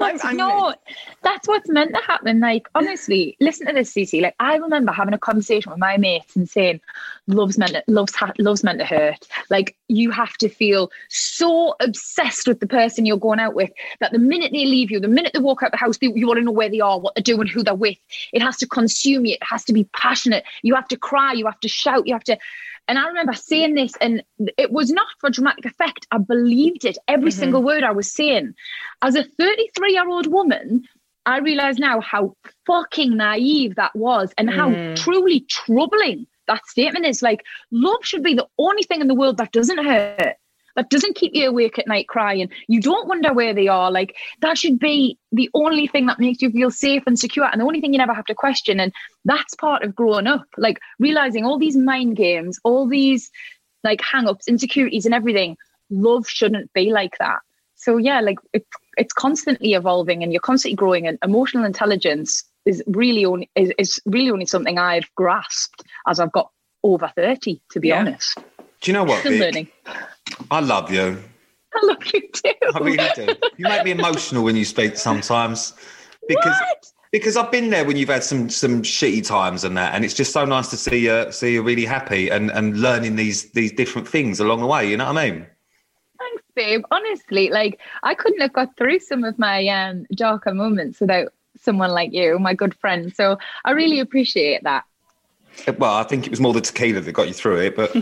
that's what's meant to happen. Like, honestly, listen to this, Cece. Like, I remember having a conversation with my mates and saying, love's meant to hurt. Like, you have to feel so obsessed with the person you're going out with that the minute they leave you, the minute they walk out the house, you want to know where they are, what they're doing, who they're with. It has to consume you. It has to be passionate. You have to cry. You have to shout. You have to... And I remember saying this, and it was not for dramatic effect. I believed it, every single word I was saying. As a 33-year-old woman, I realise now how fucking naive that was and how truly troubling that statement is. Like, love should be the only thing in the world that doesn't hurt, that doesn't keep you awake at night crying. You don't wonder where they are. Like, that should be the only thing that makes you feel safe and secure, and the only thing you never have to question. And that's part of growing up, like realizing all these mind games, all these like hang-ups, insecurities and everything. Love shouldn't be like that. So yeah, like it's constantly evolving and you're constantly growing, and emotional intelligence is really only something I've grasped as I've got over 30, to be honest. Do you know what, Still Vic? learning. I love you. I love you too. I really do. You make me emotional when you speak sometimes. Because I've been there when you've had some shitty times and that, and it's just so nice to see you really happy and learning these different things along the way, you know what I mean? Thanks, babe. Honestly, like, I couldn't have got through some of my darker moments without someone like you, my good friend. So I really appreciate that. Well, I think it was more the tequila that got you through it, but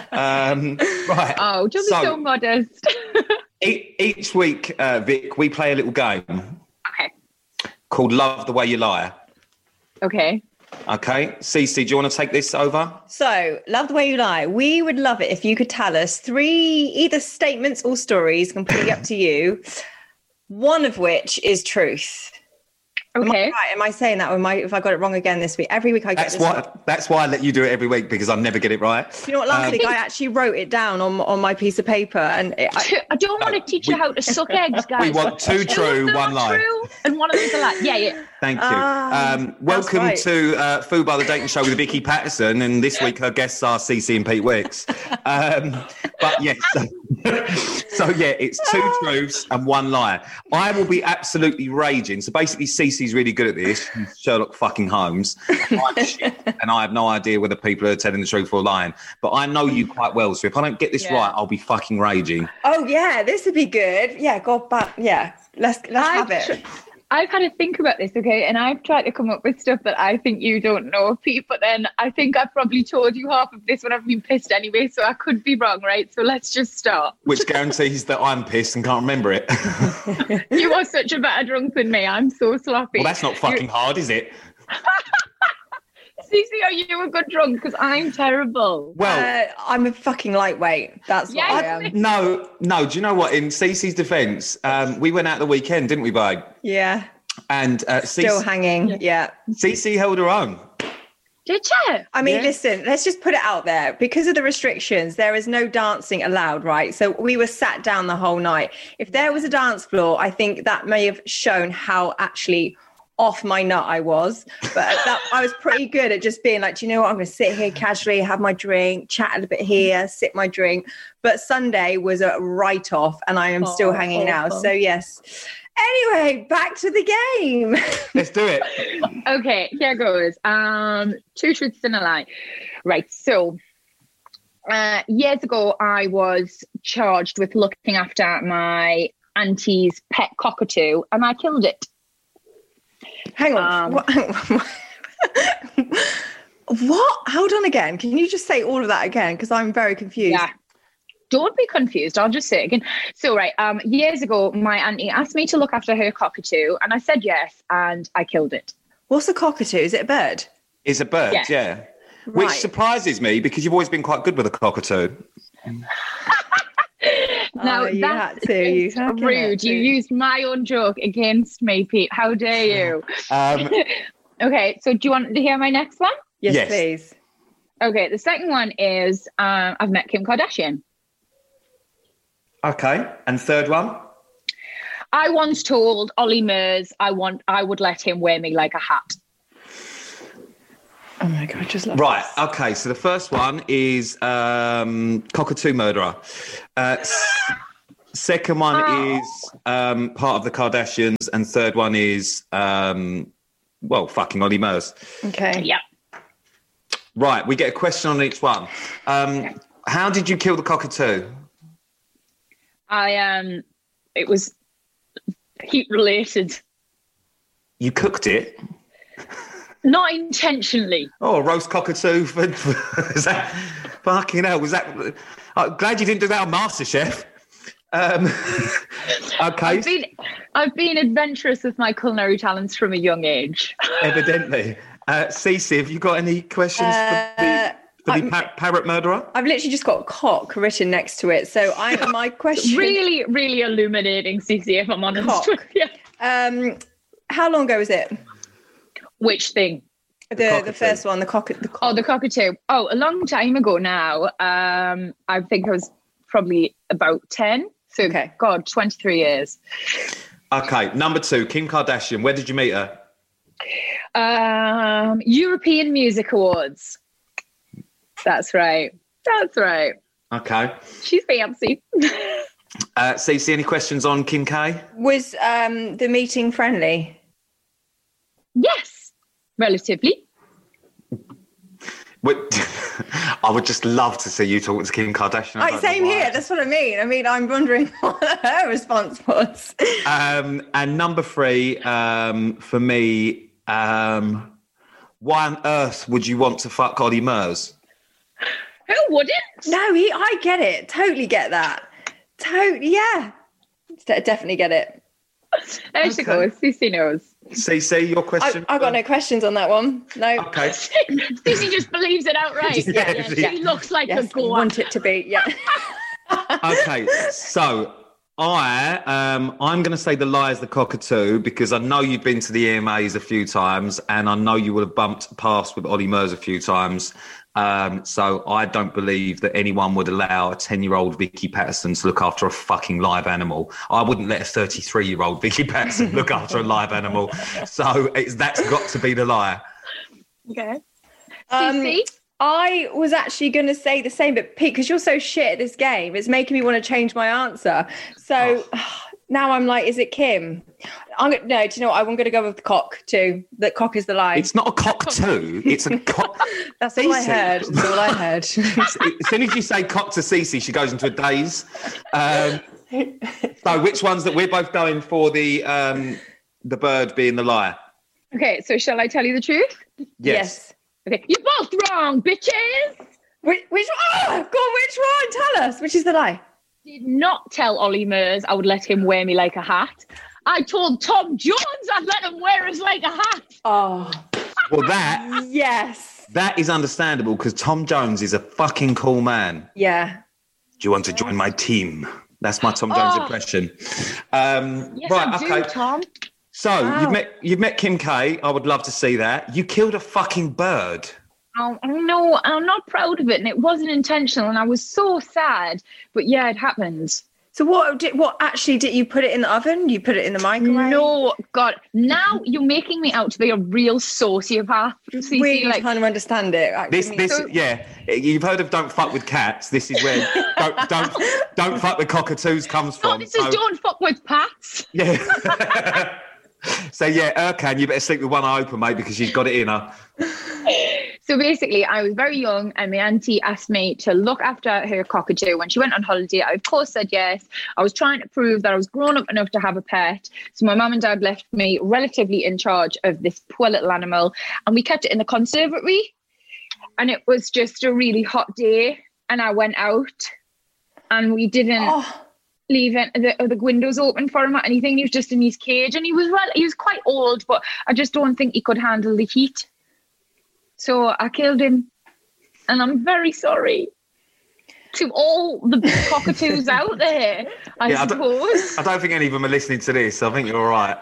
right. Oh, don't be so modest. Each week, Vic, we play a little game. Okay. Called Love the Way You Lie. Okay. Okay. Cece, do you want to take this over? So, Love the Way You Lie. We would love it if you could tell us 3 either statements or stories, completely up to you, one of which is truth. Okay. Am I saying that, or if I got it wrong again this week? Every week I get That's why I let you do it every week, because I never get it right. You know what? Last week I actually wrote it down on my piece of paper, and I don't want to teach you how to suck eggs, guys. We want 2 true, 1 lie. And one of them's a lie. Yeah. Thank you. Welcome to Food by the Dating Show with Vicky Patterson, and this week her guests are Cece and Pete Wicks. But yes, so yeah, it's 2 truths and 1 lie. I will be absolutely raging. So basically, Cece's really good at this, Sherlock fucking Holmes. I'm shit, and I have no idea whether people are telling the truth or lying. But I know you quite well, so if I don't get this right, I'll be fucking raging. Oh yeah, this would be good. Yeah, God, but yeah, let's have it. I've had to think about this, okay, and I've tried to come up with stuff that I think you don't know, Pete, but then I think I've probably told you half of this when I've been pissed anyway, so I could be wrong, right? So let's just start. Which guarantees that I'm pissed and can't remember it. You are such a better drunk than me. I'm so sloppy. Well, that's not fucking hard, is it? Cece, are you a good drunk? Because I'm terrible. Well, I'm a fucking lightweight. That's what I am. No. Do you know what? In Cece's defence, we went out the weekend, didn't we, babe? Yeah. And still hanging. Yeah. Cece held her own. Did you? I mean, listen, let's just put it out there. Because of the restrictions, there is no dancing allowed, right? So we were sat down the whole night. If there was a dance floor, I think that may have shown how actually off my nut I was, but I was pretty good at just being like, do you know what, I'm going to sit here casually, have my drink, chat a little bit here, sip my drink. But Sunday was a write-off, and I am still hanging now. So yes. Anyway, back to the game. Let's do it. Okay, here goes. 2 truths and a lie. Right, so years ago I was charged with looking after my auntie's pet cockatoo, and I killed it. Hang on. What? Hold on again. Can you just say all of that again? Because I'm very confused. Yeah. Don't be confused. I'll just say it again. So, right, years ago, my auntie asked me to look after her cockatoo, and I said yes, and I killed it. What's a cockatoo? Is it a bird? It's a bird, yeah. Right. Which surprises me, because you've always been quite good with a cockatoo. Now, that's rude. You used my own joke against me, Pete. How dare you? Okay, so do you want to hear my next one? Yes, please. Okay, the second one is I've met Kim Kardashian. Okay, and third one? I once told Ollie Murs I would let him wear me like a hat. Oh my God, I just love Right, this. okay, so the first one is cockatoo murderer. Second one is part of the Kardashians, and third one is fucking Ollie Murs. Okay. Yeah. Right, we get a question on each one. How did you kill the cockatoo? It was heat related. You cooked it? Not intentionally. Oh, roast cockatoo. Is that fucking hell? Was that? I'm glad you didn't do that on MasterChef. Okay. I've been adventurous with my culinary talents from a young age. Evidently. Cece, have you got any questions for the parrot murderer? I've literally just got cock written next to it. So my question... Really, really illuminating, Cece, if I'm honest. Cock. With you. How long ago was it? Which thing? The first one, the cock. Oh, the cockatoo. Oh, a long time ago now. I think I was probably about 10. So, okay. God, 23 years. Okay, number 2, Kim Kardashian. Where did you meet her? European Music Awards. That's right. Okay. She's fancy. Cece, any questions on Kim K? Was the meeting friendly? Yes, relatively. I would just love to see you talk to Kim Kardashian. Same here. That's what I mean. I'm wondering what her response was. And number 3, for me, why on earth would you want to fuck Ollie Murs? Who wouldn't? No, I get it. Totally get that. Yeah. Definitely get it. There she goes. Cece knows. Cece, your question? I've got no questions on that one. No. Okay. Cece just believes it outright. She looks like a goer. I want it to be, yeah. Okay, so I'm going to say the lie is the cockatoo, because I know you've been to the EMAs a few times, and I know you would have bumped past with Ollie Murs a few times. So I don't believe that anyone would allow a 10-year-old Vicky Patterson to look after a fucking live animal. I wouldn't let a 33-year-old Vicky Patterson look after a live animal. So that's got to be the lie. Okay. Cece? I was actually going to say the same, but Pete, because you're so shit at this game, it's making me want to change my answer. So now I'm like, is it Kim? Do you know what? I'm going to go with the cock too. The cock is the lie. It's not a cockatoo. It's a cock. That's all I heard. That's all I heard. As soon as you say cock to Cece, she goes into a daze. So which one's that we're both going for the bird being the lie? Okay, so shall I tell you the truth? Yes. Okay, you're both wrong, bitches. Which one? Go on, which one? Tell us. Which is the lie? Did not tell Ollie Murs I would let him wear me like a hat. I told Tom Jones I'd let him wear us like a hat. Oh. Well, that... Yes. That is understandable, because Tom Jones is a fucking cool man. Yeah. Do you want to join my team? That's my Tom Jones impression. Yes, right, I do, okay. Tom. So you've met Kim K. I would love to see that. You killed a fucking bird. Oh, no, I'm not proud of it, and it wasn't intentional, and I was so sad. But yeah, it happened. So what actually did you put it in the oven? You put it in the microwave? No, God. Now you're making me out to be a real sociopath. Really trying to understand it. Yeah. You've heard of don't fuck with cats. This is where don't fuck with cockatoos comes from. No, this is don't fuck with pats. Yeah. So yeah, Erkan, you better sleep with one eye open, mate, because she's got it in her. So basically, I was very young, and my auntie asked me to look after her cockatoo when she went on holiday. I, of course, said yes. I was trying to prove that I was grown up enough to have a pet. So my mum and dad left me relatively in charge of this poor little animal, and we kept it in the conservatory. And it was just a really hot day, and I went out, and we didn't leave the windows open for him or anything. He was just in his cage, and he was quite old, but I just don't think he could handle the heat. So I killed him, and I'm very sorry to all the cockatoos out there, I suppose. I don't think any of them are listening to this. I think you're all right.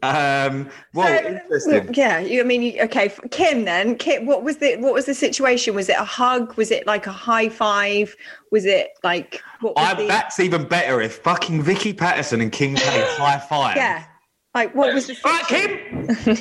Interesting. Yeah, okay. Kim, then. Kim, what was the situation? Was it a hug? Was it like a high five? Was it like... That's even better if fucking Vicky Patterson and Kim K high five. Yeah. Like, what was the All right, Kim.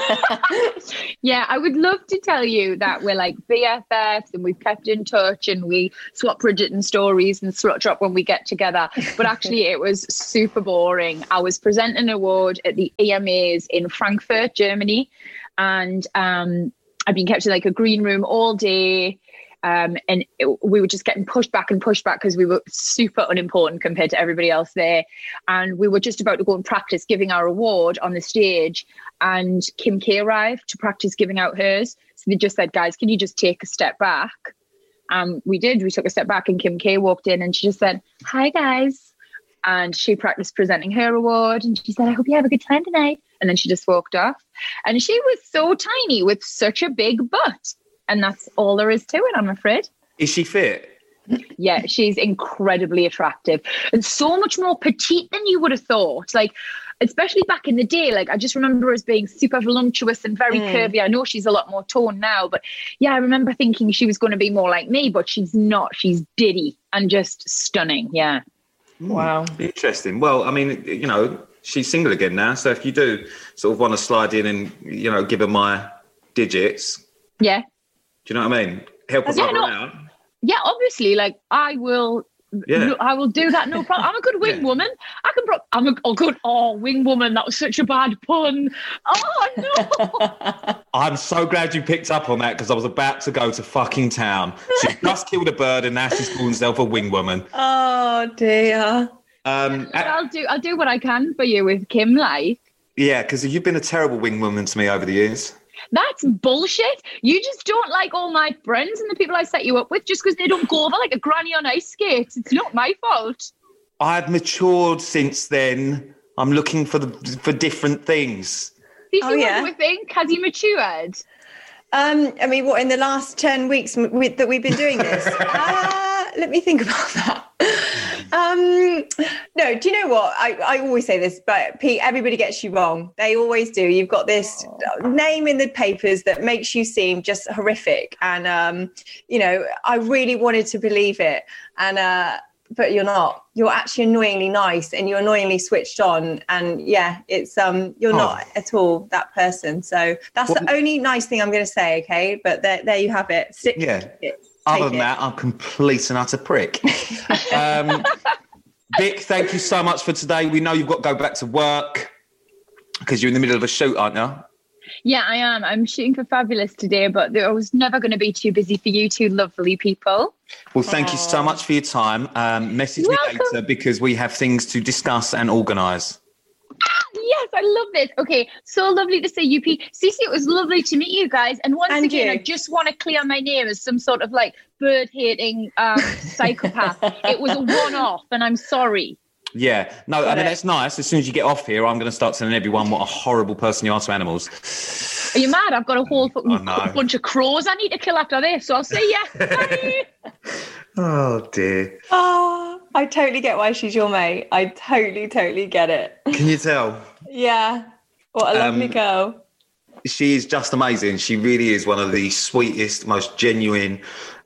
Yeah, I would love to tell you that we're like BFFs and we've kept in touch and we swap Bridgerton stories and slut drop when we get together. But actually, it was super boring. I was presenting an award at the EMAs in Frankfurt, Germany, and I'd been kept in like a green room all day. We were just getting pushed back because we were super unimportant compared to everybody else there. And we were just about to go and practice giving our award on the stage. And Kim K arrived to practice giving out hers. So they just said, guys, can you just take a step back? We did. We took a step back and Kim K walked in and she just said, hi, guys. And she practiced presenting her award. And she said, I hope you have a good time tonight. And then she just walked off. And she was so tiny with such a big butt. And that's all there is to it, I'm afraid. Is she fit? Yeah, she's incredibly attractive and so much more petite than you would have thought. Like, especially back in the day, like I just remember her as being super voluptuous and very curvy. I know she's a lot more toned now, but yeah, I remember thinking she was going to be more like me, but she's not. She's diddy and just stunning. Yeah. Wow. Interesting. Well, I mean, you know, she's single again now. So if you do sort of want to slide in and, you know, give her my digits. Yeah. Do you know what I mean? Help us out. Yeah, obviously. Like I will do that. No problem. I'm a good wing woman. I'm a good wing woman. That was such a bad pun. Oh no! I'm so glad you picked up on that because I was about to go to fucking town. She just killed a bird and now she's calling herself a wing woman. Oh dear. I'll do what I can for you with Kim. Like. Yeah, because you've been a terrible wing woman to me over the years. That's bullshit. You just don't like all my friends and the people I set you up with just because they don't go over like a granny on ice skates. It's not my fault. I've matured since then. I'm looking for different things. What do we think? Has he matured? I mean, what, in the last 10 weeks that we've been doing this? Let me think about that. No, do you know what? I always say this, but Pete, everybody gets you wrong. They always do. You've got this name in the papers that makes you seem just horrific. And, you know, I really wanted to believe it. And, but you're not. You're actually annoyingly nice and you're annoyingly switched on. And yeah, it's you're not at all that person. So that's the only nice thing I'm going to say, okay? But there you have it. Other than that, I'm a complete and utter prick. Vic, thank you so much for today. We know you've got to go back to work because you're in the middle of a shoot, aren't you? Yeah, I am. I'm shooting for Fabulous today, but I was never going to be too busy for you two lovely people. Well, thank you so much for your time. Message me later because we have things to discuss and organise. Yes, I love this. Okay, so lovely to see you, Pete. Cece, it was lovely to meet you guys. And once again, I just want to clear my name as some sort of like bird-hating psychopath. It was a one-off, and I'm sorry. Yeah, no, I mean, that's nice. As soon as you get off here, I'm going to start telling everyone what a horrible person you are to animals. Are you mad? I've got a whole bunch of crows I need to kill after this, so I'll see ya. Bye. Oh, dear. Oh, I totally get why she's your mate. I totally get it. Can you tell? Yeah. What a lovely girl. She is just amazing. She really is one of the sweetest, most genuine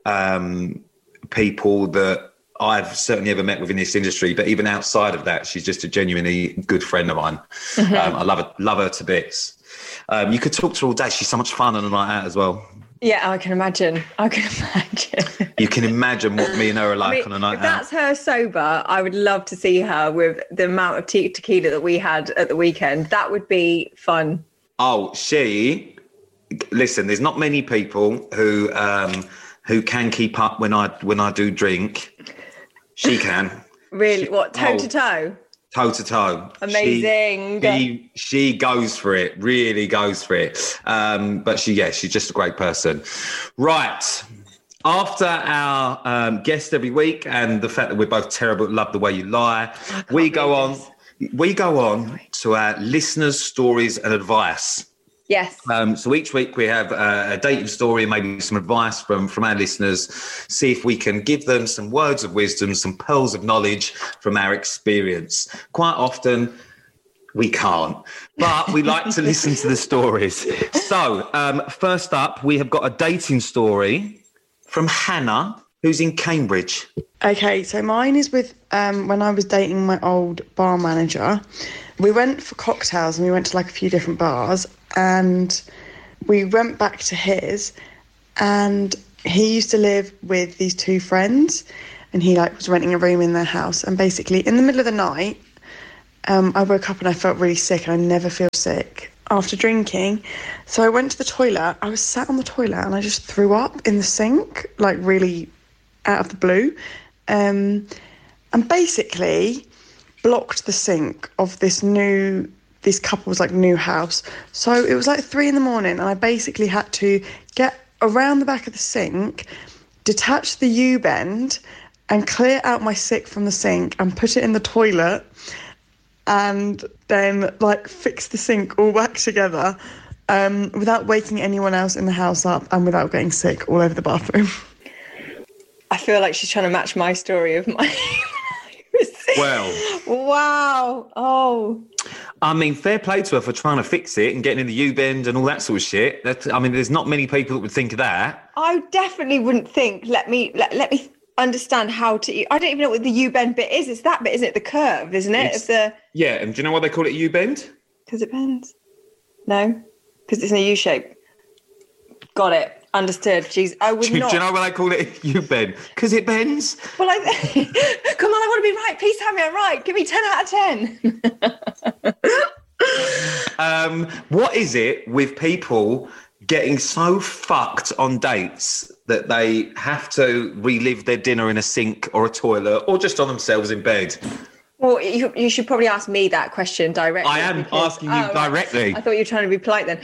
people that I've certainly ever met within this industry. But even outside of that, she's just a genuinely good friend of mine. Mm-hmm. I love her to bits. You could talk to her all day. She's so much fun on a night out as well. Yeah, I can imagine. You can imagine what me and her are like on a night out. If that's her sober, I would love to see her with the amount of tequila that we had at the weekend. That would be fun. Oh, listen, there's not many people who can keep up when I do drink. She can. Really? What, toe to toe? Toe to toe. Amazing. She goes for it, really goes for it. But she's just a great person. Right. After our guest every week and the fact that we're both terrible at Love the Way You Lie, we go on to our listeners' stories and advice. Yes. So each week we have a dating story and maybe some advice from our listeners, see if we can give them some words of wisdom, some pearls of knowledge from our experience. Quite often we can't, but we like to listen to the stories. So first up, we have got a dating story from Hannah. who's in Cambridge. Okay, so mine is with when I was dating my old bar manager. We went for cocktails and we went to like a few different bars, and we went back to his, and he used to live with these two friends, and he like was renting a room in their house. And basically in the middle of the night, I woke up and I felt really sick, and I never feel sick after drinking. So I went to the toilet. I was sat on the toilet and I just threw up in the sink, like really out of the blue, and basically blocked the sink of this couple's like new house. So it was like 3 a.m, and I basically had to get around the back of the sink, detach the U-bend, and clear out my sick from the sink and put it in the toilet, and then like fix the sink all back together, without waking anyone else in the house up and without getting sick all over the bathroom. I feel like she's trying to match my story of my... Well. Wow. Oh. I mean, fair play to her for trying to fix it and getting in the U-bend and all that sort of shit. There's not many people that would think of that. I definitely wouldn't think, let me understand how to... I don't even know what the U-bend bit is. It's that bit, isn't it? The curve, isn't it? Yeah, and do you know why they call it a U-bend? Because it bends. No? Because it's in a U shape. Got it. Understood. Jeez, I would not... Do you know why they call it a U-bend? Because it bends. Well, come on, I want to be right. Please tell me I'm right. Give me 10 out of 10. What is it with people getting so fucked on dates that they have to relive their dinner in a sink or a toilet or just on themselves in bed? Well, you should probably ask me that question directly. I am asking you directly. Right. I thought you were trying to be polite then.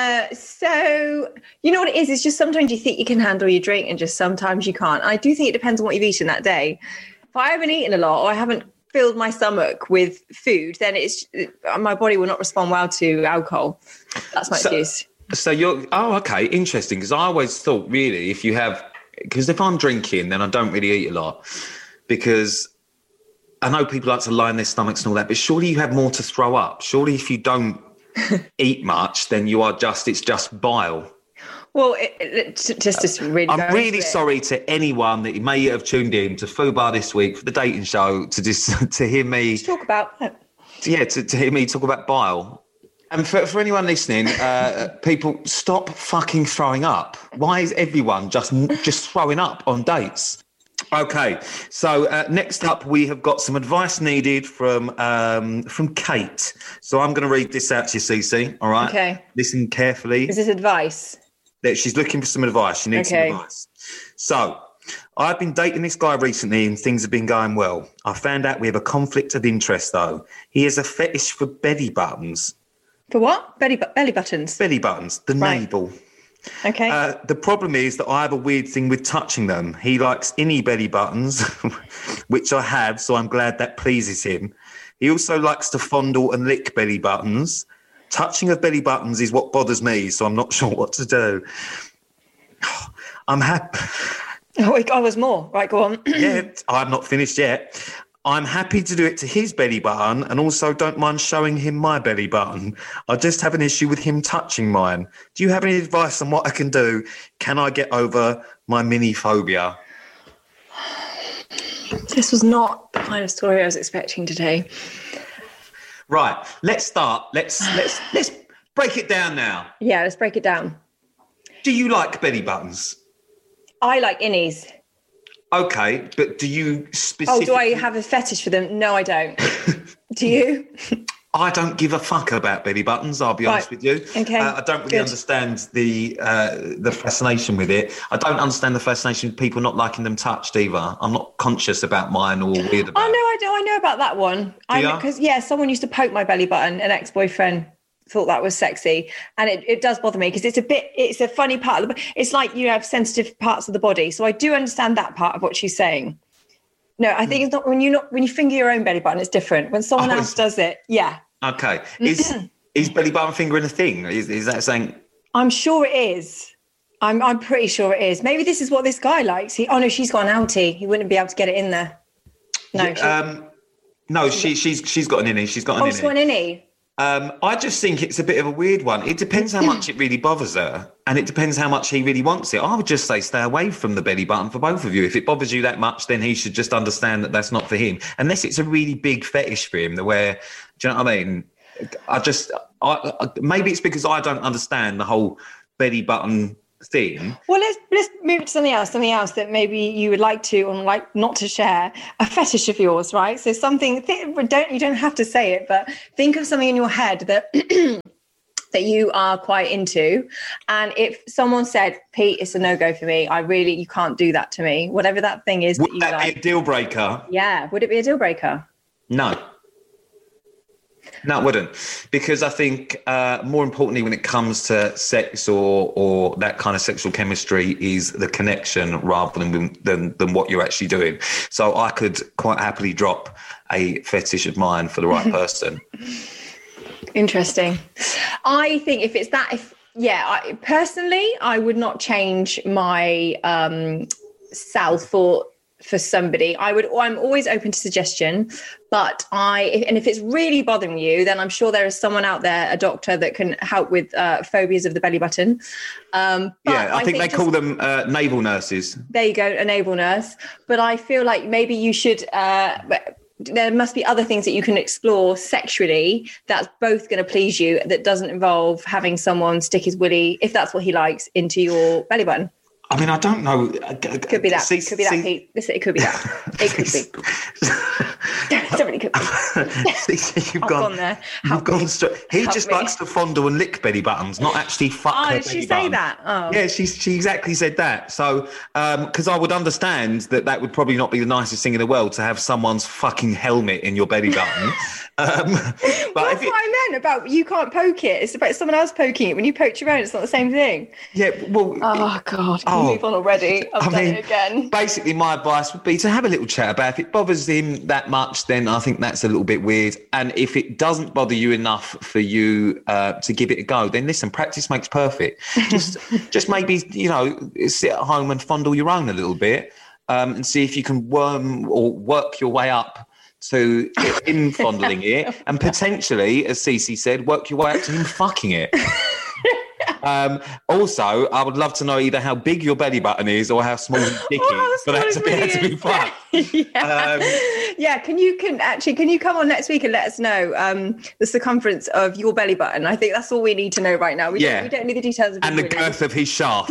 So, you know what it is? It's just sometimes you think you can handle your drink and just sometimes you can't. I do think it depends on what you've eaten that day. If I haven't eaten a lot or I haven't filled my stomach with food, then my body will not respond well to alcohol. That's my excuse. So okay, interesting. Because I always thought really because if I'm drinking, then I don't really eat a lot, because I know people like to line their stomachs and all that, but surely you have more to throw up. Surely if you don't eat much, then it's just bile. Well, just really. I'm really sorry to anyone that may have tuned in to Fubar this week for the dating show to hear me talk about it. Yeah, to hear me talk about bile. And for anyone listening, people, stop fucking throwing up. Why is everyone just throwing up on dates? Okay, so next up we have got some advice needed from Kate. So I'm going to read this out to you, Cece. All right. Okay. Listen carefully. Is this advice? That she's looking for some advice. She needs some advice. So, I've been dating this guy recently and things have been going well. I found out we have a conflict of interest though. He has a fetish for belly buttons. For what? Belly buttons? Belly buttons, the navel. Okay. The problem is that I have a weird thing with touching them. He likes innie belly buttons, which I have, so I'm glad that pleases him. He also likes to fondle and lick belly buttons. Touching of belly buttons is what bothers me, so I'm not sure what to do. I'm happy. Oh, I was more. Right, go on. Yeah, I'm not finished yet. I'm happy to do it to his belly button and also don't mind showing him my belly button. I just have an issue with him touching mine. Do you have any advice on what I can do? Can I get over my mini phobia? This was not the kind of story I was expecting today. Right, let's start. Let's break it down now. Yeah, let's break it down. Do you like belly buttons? I like innies. Okay, but do you specifically... Oh, do I have a fetish for them? No, I don't. Do you? I don't give a fuck about belly buttons, I'll be honest with you. Okay. I don't really understand the fascination with it. I don't understand the fascination with people not liking them touched either. I'm not conscious about mine or weird about it. Oh, no, I know about that one. Because, someone used to poke my belly button, an ex-boyfriend thought that was sexy, and it does bother me because it's a funny part of it's like you have sensitive parts of the body, so I do understand that part of what she's saying. No, I think it's not when you finger your own belly button, it's different. When someone else does it, yeah. Okay. Is belly button fingering a thing? Is that saying? I'm sure it is. I'm pretty sure it is. Maybe this is what this guy likes. She's got an outie. He wouldn't be able to get it in there. No. No, she's got an innie. She's got an innie. She's got an innie. I just think it's a bit of a weird one. It depends how much it really bothers her, and it depends how much he really wants it. I would just say stay away from the belly button for both of you. If it bothers you that much, then he should just understand that that's not for him. Unless it's a really big fetish for him, where, do you know what I mean? Maybe it's because I don't understand the whole belly button thing. Well, let's move to something else that maybe you would like to or like not to share, a fetish of yours, right? So something, you don't have to say it, but think of something in your head that that you are quite into, and if someone said, Pete, it's a no-go for me, you can't do that to me, whatever that thing is, would that be a deal breaker? Yeah, would it be a deal breaker? No, it wouldn't, because I think more importantly when it comes to sex or that kind of sexual chemistry is the connection rather than what you're actually doing. So I could quite happily drop a fetish of mine for the right person. Interesting. I think personally, I would not change my South for somebody. I'm always open to suggestion, but if it's really bothering you, then I'm sure there is someone out there, a doctor, that can help with phobias of the belly button. I think they call them naval nurses. There you go, a naval nurse. But I feel like maybe you should. There must be other things that you can explore sexually that's both going to please you, that doesn't involve having someone stick his willy, if that's what he likes, into your belly button. I mean, I don't know. Could be that. Could be that, Pete. Listen, it could be that. It could be. It really could be. You've gone there. You've gone straight. He just likes to fondle and lick belly buttons, not actually fuck her belly button. Oh, did she say that? Oh. Yeah, she exactly said that. So, because I would understand that would probably not be the nicest thing in the world to have someone's fucking helmet in your belly button. But that's what I meant about you can't poke it. It's about someone else poking it. When you poke your own, it's not the same thing. Yeah, well... Oh, God. Move on already. I've done it again. Basically, my advice would be to have a little chat about it. If it bothers him that much, then I think that's a little bit weird. And if it doesn't bother you enough for you to give it a go, then listen, practice makes perfect. Just maybe, sit at home and fondle your own a little bit and see if you can work your way up to him fondling it, and potentially, as Cece said, work your way up to him fucking it. Also, I would love to know either how big your belly button is or how small your dick is. But that's to be fun. Can you come on next week and let us know the circumference of your belly button? I think that's all we need to know right now. We don't need the details of and the girth of his shaft.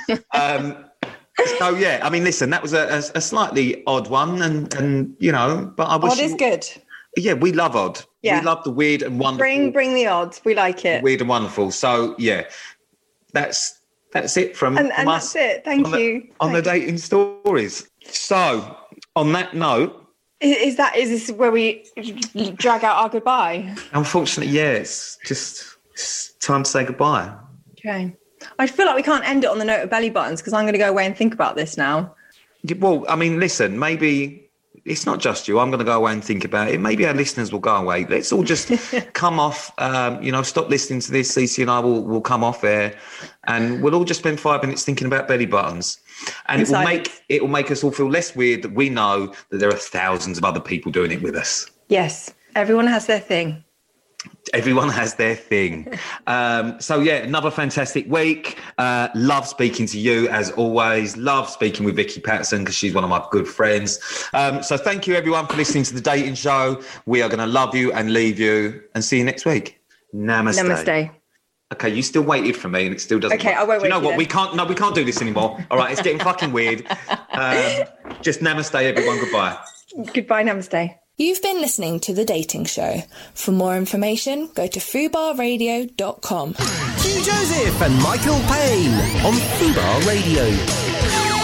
So I mean, listen, that was a slightly odd one, and but I wish odd is good. Yeah, we love odd. Yeah. We love the weird and wonderful. Bring the odds. We like it. Weird and wonderful. So that's it from and us. That's it. Thank you. On the dating stories. So on that note, is this where we drag out our goodbye? Unfortunately, it's time to say goodbye. Okay. I feel like we can't end it on the note of belly buttons, because I'm going to go away and think about this now. Well, I mean, listen, maybe it's not just you. I'm going to go away and think about it. Maybe our listeners will go away. Let's all just come off, stop listening to this. Cece and I will come off air, and we'll all just spend 5 minutes thinking about belly buttons. And it will make us all feel less weird that we know that there are thousands of other people doing it with us. Yes, everyone has their thing. Everyone has their thing. Another fantastic week. Love speaking to you as always. Love speaking with Vicky Patterson because she's one of my good friends. So thank you everyone for listening to The Dating Show. We are going to love you and leave you and see you next week. Namaste. Namaste. Okay, you still waited for me and it still doesn't work. I won't wait. You know what? We can't do this anymore. All right, it's getting fucking weird. Just namaste everyone. Goodbye. Goodbye, namaste. You've been listening to The Dating Show. For more information, go to fubarradio.com. Hugh Joseph and Michael Payne on Fubar Radio.